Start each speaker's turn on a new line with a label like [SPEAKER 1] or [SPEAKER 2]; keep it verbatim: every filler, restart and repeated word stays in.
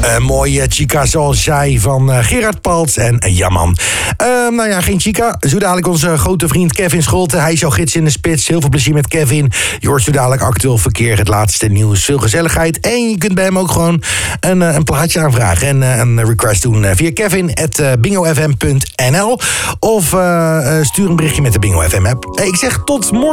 [SPEAKER 1] Een mooie chica zoals jij van uh, Gerard Paltz en uh, Jamman. Uh, nou ja, geen chica. Zo dadelijk onze grote vriend Kevin Scholte. Hij is jouw gids in de spits. Heel veel plezier met Kevin. Je hoort zo dadelijk actueel verkeer, het laatste nieuws. Veel gezelligheid. En je kunt bij hem ook gewoon een, uh, een plaatje aanvragen. En uh, een request doen uh, via kevin at bingo f m punt n l. Of uh, uh, stuur een berichtje met de Bingo F M app. Uh, ik zeg tot morgen.